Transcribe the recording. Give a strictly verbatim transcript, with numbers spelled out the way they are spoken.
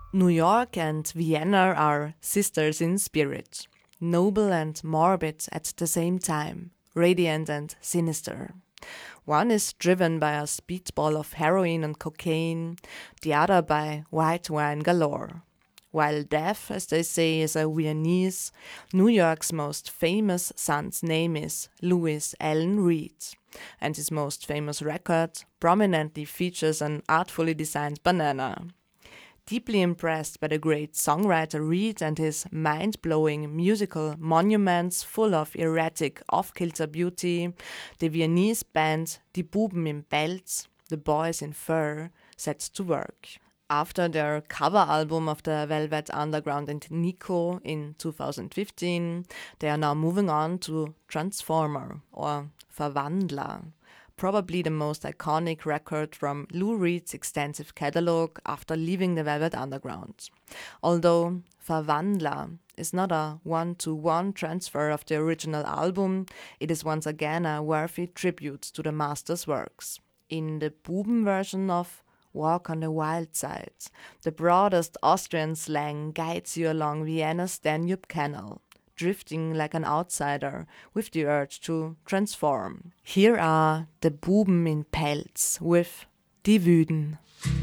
New York and Vienna are sisters in spirit, noble and morbid at the same time, radiant and sinister. One is driven by a speedball of heroin and cocaine, the other by white wine galore. While Death, as they say, is a Viennese, New York's most famous son's name is Louis Allen Reed, and his most famous record prominently features an artfully designed banana. Deeply impressed by the great songwriter Reed and his mind-blowing musical monuments full of erratic, off-kilter beauty, the Viennese band Die Buben im Pelz, the Boys in Fur, sets to work. After their cover album of the Velvet Underground and Nico in two thousand fifteen, they are now moving on to Transformer or Verwandler, probably the most iconic record from Lou Reed's extensive catalog after leaving the Velvet Underground. Although Verwandler is not a one-to-one transfer of the original album, it is once again a worthy tribute to the master's works. In the Buben version of Walk on the Wild Side, the broadest Austrian slang guides you along Vienna's Danube Canal, drifting like an outsider with the urge to transform. Here are the Buben in Pelz with Die Wüden.